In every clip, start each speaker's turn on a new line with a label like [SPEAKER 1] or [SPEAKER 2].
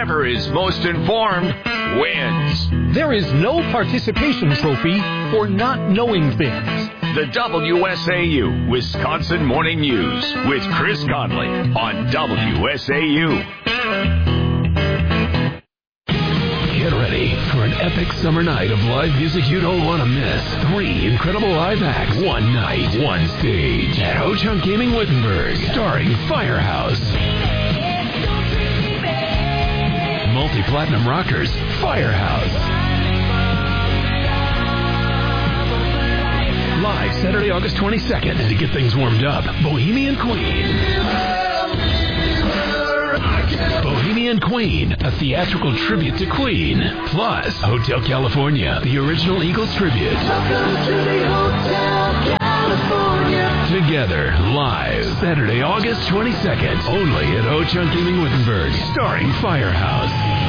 [SPEAKER 1] whoever is most informed wins.
[SPEAKER 2] There is no participation trophy for not knowing things.
[SPEAKER 1] The WSAU Wisconsin Morning News with Chris Conley on WSAU.
[SPEAKER 3] Get ready for an epic summer night of live music you don't want to miss. 3 incredible live acts, one night, one stage at Ho-Chunk Gaming Wittenberg, starring Firehouse. Multi-platinum rockers, Firehouse. Live Saturday, August 22nd. And to get things warmed up, Bohemian Queen. Bohemian Queen, a theatrical tribute to Queen. Plus, Hotel California, the original Eagles tribute. Welcome to the Hotel California. Together, live, Saturday, August 22nd, only at Ho-Chunk Gaming Wittenberg, starring Firehouse.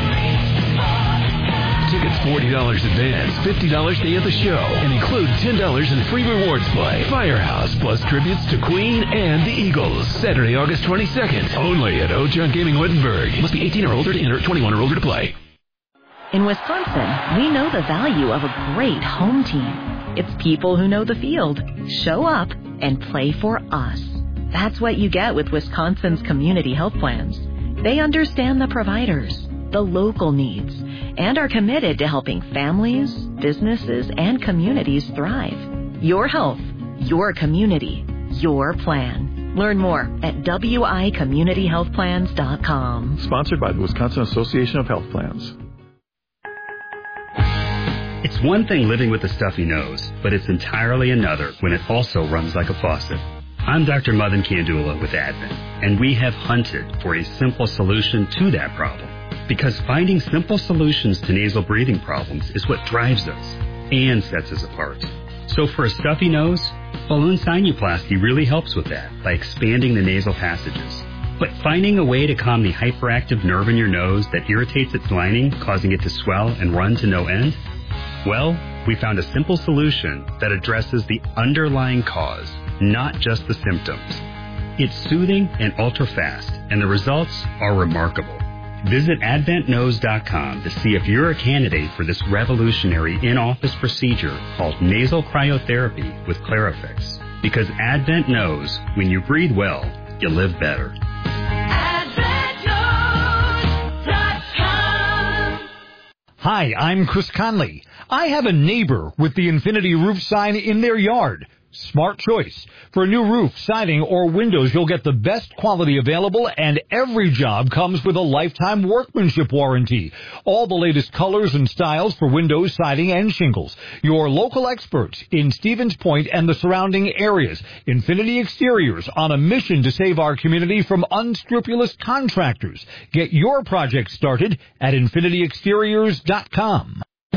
[SPEAKER 3] Tickets $40 advance, $50 day of the show, and include $10 in free rewards play. Firehouse plus tributes to Queen and the Eagles. Saturday, August 22nd, only at Ho-Chunk Gaming Wittenberg. Must be 18 or older to enter, 21 or older to play.
[SPEAKER 4] In Wisconsin, we know the value of a great home team. It's people who know the field, show up, and play for us. That's what you get with Wisconsin's community health plans. They understand the providers, the local needs, and are committed to helping families, businesses, and communities thrive. Your health, your community, your plan. Learn more at wicommunityhealthplans.com.
[SPEAKER 5] Sponsored by the Wisconsin Association of Health Plans.
[SPEAKER 6] It's one thing living with a stuffy nose, but it's entirely another when it also runs like a faucet. I'm Dr. Madan Kandula with Advent, and we have hunted for a simple solution to that problem. Because finding simple solutions to nasal breathing problems is what drives us and sets us apart. So for a stuffy nose, balloon sinuplasty really helps with that by expanding the nasal passages. But finding a way to calm the hyperactive nerve in your nose that irritates its lining, causing it to swell and run to no end? Well, we found a simple solution that addresses the underlying cause, not just the symptoms. It's soothing and ultra-fast, and the results are remarkable. Visit AdventNose.com to see if you're a candidate for this revolutionary in-office procedure called nasal cryotherapy with Clarifix. Because Advent knows when you breathe well, you live better.
[SPEAKER 7] AdventNose.com. Hi, I'm Chris Conley. I have a neighbor with the Infinity Roof sign in their yard. Smart choice. For a new roof, siding, or windows, you'll get the best quality available, and every job comes with a lifetime workmanship warranty. All the latest colors and styles for windows, siding, and shingles. Your local experts in Stevens Point and the surrounding areas. Infinity Exteriors, on a mission to save our community from unscrupulous contractors. Get your project started at infinityexteriors.com.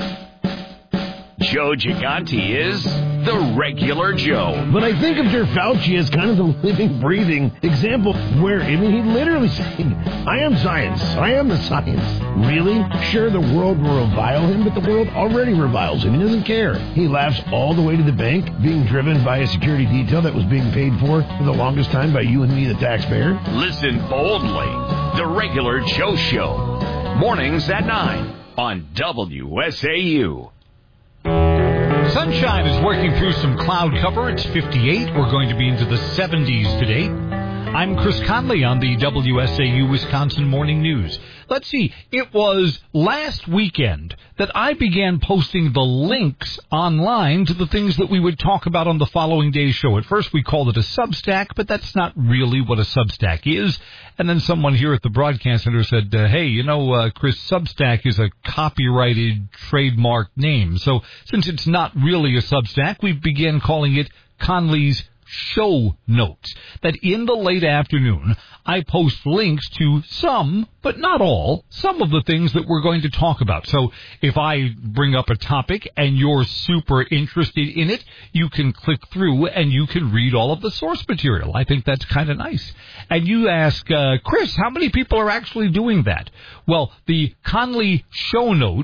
[SPEAKER 1] Joe Gigante is the regular Joe.
[SPEAKER 8] But I think of Dr. Fauci as kind of the living, breathing example where, he literally said, I am science. I am the science. Really? Sure, the world will revile him, but the world already reviles him. He doesn't care. He laughs all the way to the bank, being driven by a security detail that was being paid for the longest time by you and me, the taxpayer.
[SPEAKER 1] Listen boldly. The regular Joe Show. Mornings at 9 on WSAU.
[SPEAKER 7] Sunshine is working through some cloud cover. It's 58. We're going to be into the 70s today. I'm Chris Conley on the WSAU Wisconsin Morning News. Let's see. It was last weekend that I began posting the links online to the things that we would talk about on the following day's show. At first we called it a Substack, but that's not really what a Substack is. And then someone here at the Broadcast Center said, hey, Chris, Substack is a copyrighted trademark name. So since it's not really a Substack, we began calling it Conley's Show Notes. That in the late afternoon, I post links to some, but not all, some of the things that we're going to talk about. So if I bring up a topic and you're super interested in it, you can click through and you can read all of the source material. I think that's kind of nice. And you ask, Chris, how many people are actually doing that? Well, the Conley Show Notes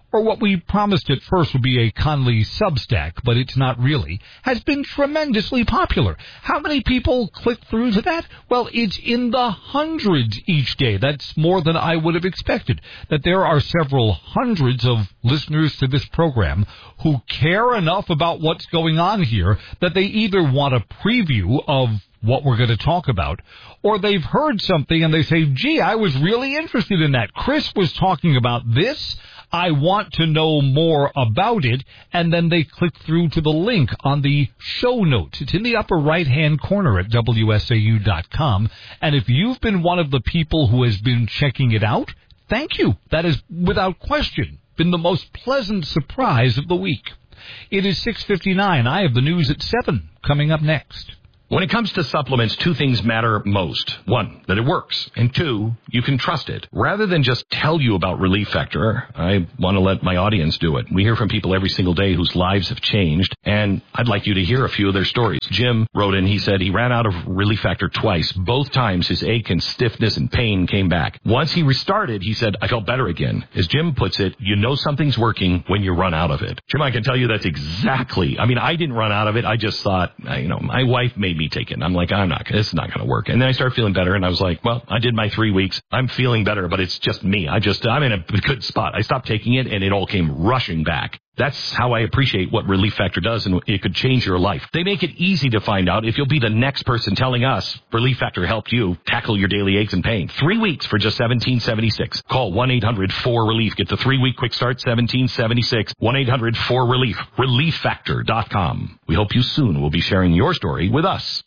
[SPEAKER 7] or what we promised at first would be a Conley Substack, but it's not really, has been tremendously popular. How many people click through to that? Well, it's in the hundreds each day. That's more than I would have expected. That there are several hundreds of listeners to this program who care enough about what's going on here that they either want a preview of what we're going to talk about, or they've heard something and they say, gee, I was really interested in that. Chris was talking about this. I want to know more about it. And then they click through to the link on the show notes. It's in the upper right-hand corner at WSAU.com. And if you've been one of the people who has been checking it out, thank you. That is, without question, been the most pleasant surprise of the week. It is 6:59. I have the news at 7 coming up next.
[SPEAKER 9] When it comes to supplements, two things matter most. One, that it works. And two, you can trust it. Rather than just tell you about Relief Factor, I want to let my audience do it. We hear from people every single day whose lives have changed, and I'd like you to hear a few of their stories. Jim wrote in, he said he ran out of Relief Factor twice. Both times his ache and stiffness and pain came back. Once he restarted, he said, I felt better again. As Jim puts it, you know something's working when you run out of it. Jim, I can tell you that's exactly, I didn't run out of it. I just thought, my wife made me take it. I'm like, it's not going to work. And then I started feeling better, and I was like, well, I did my 3 weeks. I'm feeling better, but it's just me. I'm in a good spot. I stopped taking it, and it all came rushing back. That's how I appreciate what Relief Factor does, and it could change your life. They make it easy to find out if you'll be the next person telling us Relief Factor helped you tackle your daily aches and pain. 3 weeks for just $17.76. Call 1-800-4RELIEF. Get the 3-week quick start, $17.76. 1-800-4RELIEF. ReliefFactor.com. We hope you soon will be sharing your story with us.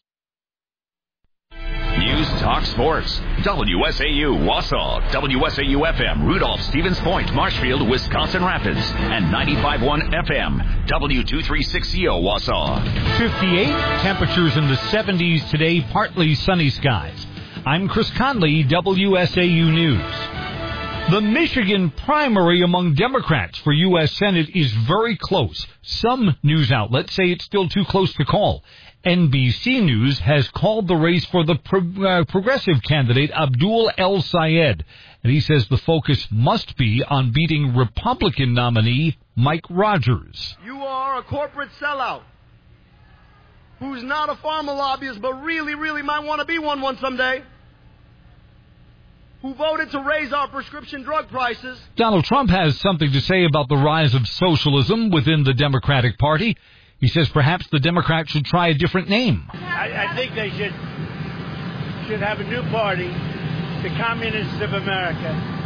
[SPEAKER 1] News Talk Sports. WSAU Wausau, WSAU FM Rudolph, Stevens Point, Marshfield, Wisconsin Rapids, and 95.1 FM W236CO Wausau.
[SPEAKER 7] 58, temperatures in the 70s today, partly sunny skies. I'm Chris Conley, WSAU News. The Michigan primary among Democrats for U.S. Senate is very close. Some news outlets say it's still too close to call. NBC News has called the race for the progressive candidate Abdul El-Sayed, and he says the focus must be on beating Republican nominee Mike Rogers.
[SPEAKER 10] You are a corporate sellout who's not a pharma lobbyist, but really, really might want to be one someday, who voted to raise our prescription drug prices. Donald Trump has something to say about the rise of socialism within the Democratic Party. He says perhaps the Democrats should try a different name.
[SPEAKER 11] I think they should have a new party, the Communists of America,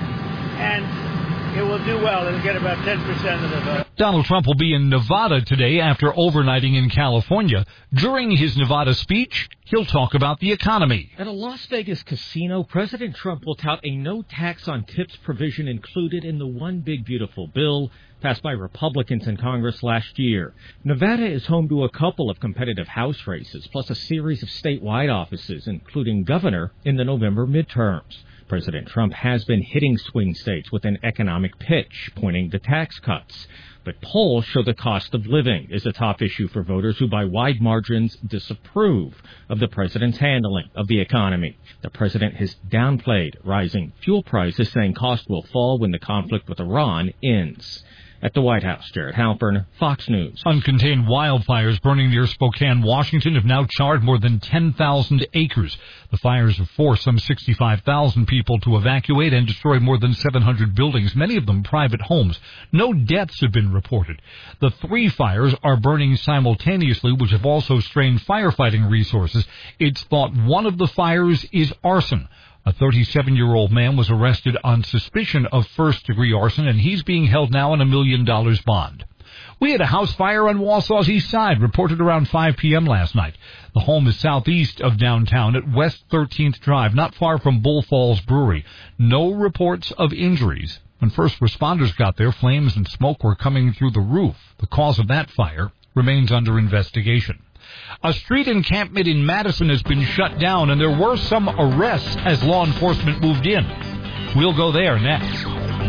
[SPEAKER 11] and it will do well. It'll get about 10% of the vote.
[SPEAKER 7] Donald Trump will be in Nevada today after overnighting in California. During his Nevada speech, he'll talk about the economy.
[SPEAKER 12] At a Las Vegas casino, President Trump will tout a no tax on tips provision included in the One Big Beautiful Bill passed by Republicans in Congress last year. Nevada is home to a couple of competitive House races, plus a series of statewide offices, including governor in the November midterms. President Trump has been hitting swing states with an economic pitch, pointing to tax cuts. But polls show the cost of living is a top issue for voters who by wide margins disapprove of the president's handling of the economy. The president has downplayed rising fuel prices, saying costs will fall when the conflict with Iran ends. At the White House, Jared Halpern, Fox News.
[SPEAKER 7] Uncontained wildfires burning near Spokane, Washington have now charred more than 10,000 acres. The fires have forced some 65,000 people to evacuate and destroy more than 700 buildings, many of them private homes. No deaths have been reported. The 3 fires are burning simultaneously, which have also strained firefighting resources. It's thought one of the fires is arson. A 37-year-old man was arrested on suspicion of first-degree arson, and he's being held now on $1 million bond. We had a house fire on Wausau's east side, reported around 5 p.m. last night. The home is southeast of downtown at West 13th Drive, not far from Bull Falls Brewery. No reports of injuries. When first responders got there, flames and smoke were coming through the roof. The cause of that fire remains under investigation. A street encampment in Madison has been shut down, and there were some arrests as law enforcement moved in. We'll go there next.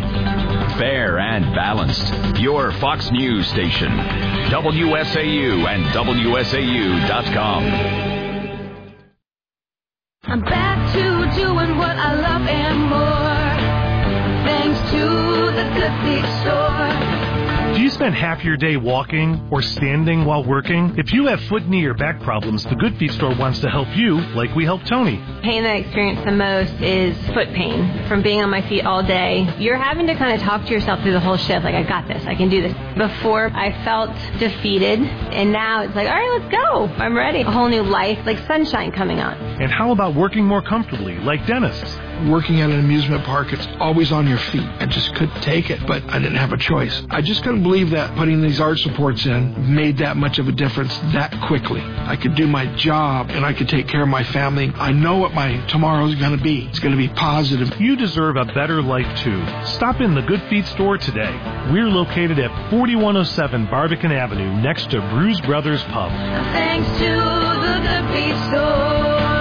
[SPEAKER 1] Fair and balanced. Your Fox News station. WSAU and WSAU.com.
[SPEAKER 13] I'm back to doing what I love and more. Thanks to the Good Feet Store.
[SPEAKER 14] spend half your day walking or standing while working? If you have foot, knee, or back problems, the Good Feet store wants to help you like we helped Tony.
[SPEAKER 15] Pain that I experience the most is foot pain from being on my feet all day. You're having to kind of talk to yourself through the whole shift, like, I got this, I can do this. Before, I felt defeated, and now it's like, all right, let's go. I'm ready. A whole new life, like sunshine coming on.
[SPEAKER 14] And how about working more comfortably, like dentists?
[SPEAKER 16] Working at an amusement park, it's always on your feet. I just couldn't take it, but I didn't have a choice. I just couldn't believe that putting these arch supports in made that much of a difference that quickly. I could do my job, and I could take care of my family. I know what my tomorrow is going to be. It's going to be positive.
[SPEAKER 14] You deserve a better life, too. Stop in the Good Feet store today. We're located at 4107 Barbican Avenue, next to Bruise Brothers Pub.
[SPEAKER 13] Thanks to the Good Feet store.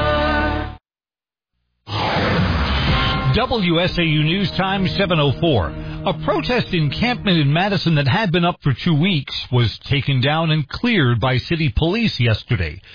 [SPEAKER 7] WSAU News Time 7:04. A protest encampment in Madison that had been up for 2 weeks was taken down and cleared by city police yesterday.